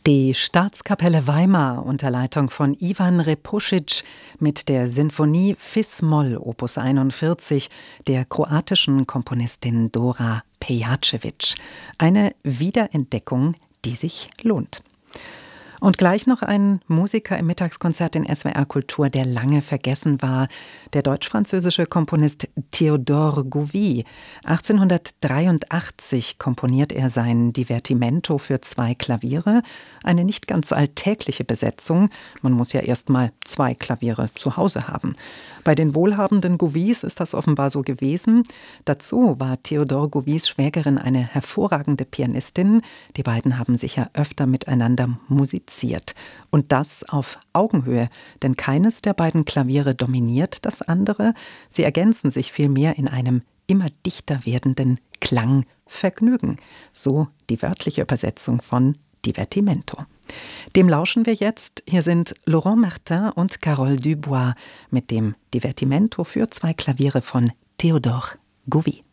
Die Staatskapelle Weimar unter Leitung von Ivan Repušić mit der Sinfonie Fis-Moll Opus 41 der kroatischen Komponistin Dora Pejacevic. Eine Wiederentdeckung, die sich lohnt. Und gleich noch ein Musiker im Mittagskonzert in SWR Kultur, der lange vergessen war. Der deutsch-französische Komponist Théodore Gouvy. 1883 komponiert er sein Divertimento für 2 Klaviere. Eine nicht ganz alltägliche Besetzung. Man muss ja erst mal 2 Klaviere zu Hause haben. Bei den wohlhabenden Gouvys ist das offenbar so gewesen. Dazu war Théodore Gouvys Schwägerin eine hervorragende Pianistin. Die beiden haben sicher öfter miteinander musiziert. Und das auf Augenhöhe, denn keines der beiden Klaviere dominiert das andere. Sie ergänzen sich vielmehr in einem immer dichter werdenden Klangvergnügen. So die wörtliche Übersetzung von Divertimento. Dem lauschen wir jetzt. Hier sind Laurent Martin und Carole Dubois mit dem Divertimento für 2 Klaviere von Théodore Gouvy.